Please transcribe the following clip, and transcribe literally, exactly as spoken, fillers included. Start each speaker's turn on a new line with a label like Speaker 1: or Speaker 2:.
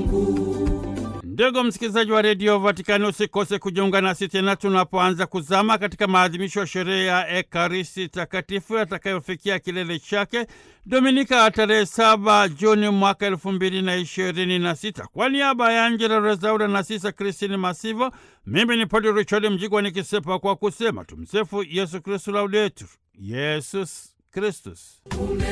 Speaker 1: Ndugu msikilizaji wa redio Vatikani, usikose kujiunga nasi tena tunapoanza kuzama katika maadhimisho ya sherehe ya Ekaristi Takatifu yatakayofikia kilele chake Dominika tarehe saba Juni mwaka elfu mbili na ishirini na sita. Kwa niaba ya Angela Rezaura na Sisa Kristini Masivo, mimi ni Padre Richard Mjigwa nikisepa kwa kusema tumsifu Yesu Kristu, laudetur Yesus Kristus.